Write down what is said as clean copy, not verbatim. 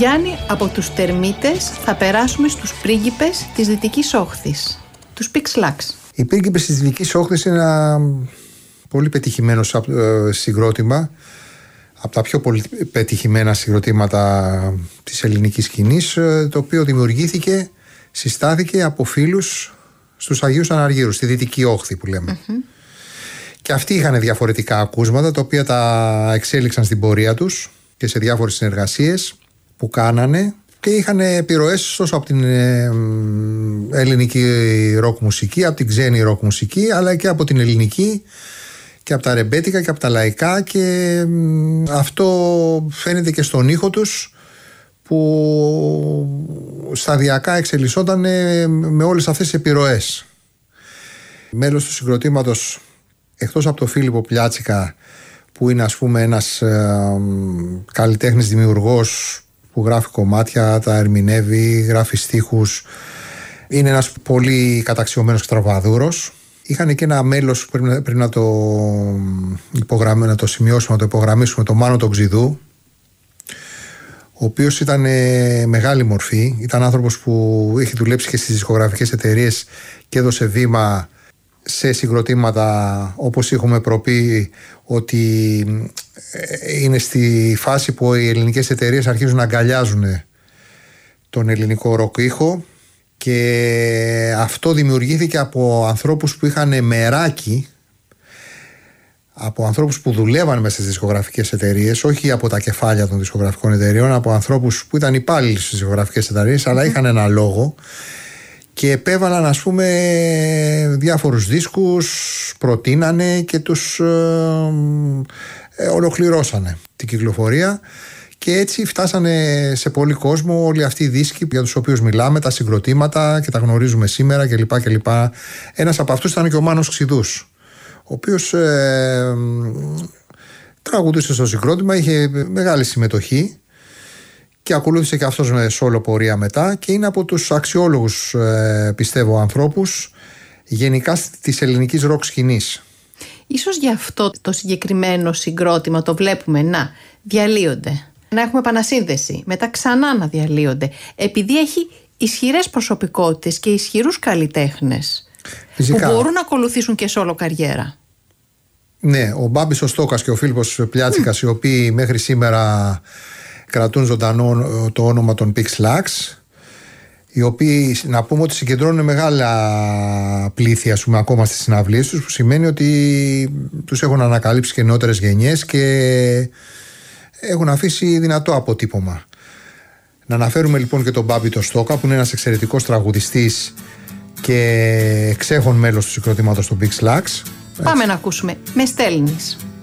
Γιάννη, από τους τερμίτες θα περάσουμε στους πρίγκιπες της Δυτικής Όχθης, τους Πίξ-Λακς. Οι πρίγκιπες της Δυτικής Όχθης είναι ένα πολύ πετυχημένο συγκρότημα, από τα πιο πολύ πετυχημένα συγκροτήματα της ελληνικής σκηνής, το οποίο δημιουργήθηκε, συστάθηκε από φίλους στους Αγίους Αναργύρους, στη Δυτική Όχθη που λέμε. Και αυτοί είχαν διαφορετικά ακούσματα, τα οποία τα εξέλιξαν στην πορεία τους και σε διάφορες συνεργασίες που κάνανε, και είχαν επιρροές τόσο από την ελληνική ροκ μουσική, από την ξένη ροκ μουσική, αλλά και από την ελληνική και από τα ρεμπέτικα και από τα λαϊκά, και αυτό φαίνεται και στον ήχο τους, που σταδιακά εξελισσόταν με όλες αυτές τις επιρροές. Μέλος του συγκροτήματος, εκτός από τον Φίλιππο Πλιάτσικα, που είναι ας πούμε ένας καλλιτέχνης δημιουργός που γράφει κομμάτια, τα ερμηνεύει, γράφει στίχους, είναι ένας πολύ καταξιωμένος και τραβαδούρος. Είχαν και ένα μέλος, πρέπει να το σημειώσουμε, να το υπογραμμίσουμε, το Μάνο τον Ξηδού, ο οποίος ήταν μεγάλη μορφή. Ήταν άνθρωπος που είχε δουλέψει και στις δισκογραφικές εταιρείες και έδωσε βήμα σε συγκροτήματα, όπως έχουμε προπεί, ότι είναι στη φάση που οι ελληνικές εταιρείες αρχίζουν να αγκαλιάζουν τον ελληνικό ροκ ήχο, και αυτό δημιουργήθηκε από ανθρώπους που είχαν μεράκι, από ανθρώπους που δουλεύαν μέσα στις δισκογραφικές εταιρείες, όχι από τα κεφάλια των δισκογραφικών εταιρείων, από ανθρώπους που ήταν υπάλληλοι στις δισκογραφικές εταιρείες, αλλά είχαν ένα λόγο και επέβαλαν ας πούμε διάφορους δίσκους, προτείνανε και τους ολοκληρώσανε την κυκλοφορία, και έτσι φτάσανε σε πολύ κόσμο όλοι αυτοί οι δίσκοι για τους οποίους μιλάμε, τα συγκροτήματα, και τα γνωρίζουμε σήμερα κλπ. Ένας από αυτούς ήταν και ο Μάνος Ξηδούς, ο οποίος τραγουδούσε στο συγκρότημα, είχε μεγάλη συμμετοχή και ακολούθησε και αυτός με σόλο πορεία μετά, και είναι από τους αξιόλογους πιστεύω ανθρώπους γενικά της ελληνικής ροκ σκηνής. Ίσως γι' αυτό το συγκεκριμένο συγκρότημα το βλέπουμε να διαλύονται, να έχουμε επανασύνδεση, μετά ξανά να διαλύονται, επειδή έχει ισχυρές προσωπικότητες και ισχυρούς καλλιτέχνες. Φυσικά. Που μπορούν να ακολουθήσουν και σόλο καριέρα. Ναι, ο Μπάμπης ο Στόκας και ο Φίλιππος Πλιάτσικας, οι οποίοι μέχρι σήμερα κρατούν ζωντανό το όνομα των Pix-Lux, οι οποίοι να πούμε ότι συγκεντρώνουν μεγάλα πλήθη ας πούμε ακόμα στις συναυλίες τους, που σημαίνει ότι τους έχουν ανακαλύψει και νεότερες γενιές και έχουν αφήσει δυνατό αποτύπωμα. Να αναφέρουμε λοιπόν και τον Μπάμπη το Στόκα, που είναι ένας εξαιρετικός τραγουδιστής και εξέχον μέλος του συγκροτήματος των Pix-Lux. Πάμε να ακούσουμε «Με στέλνεις».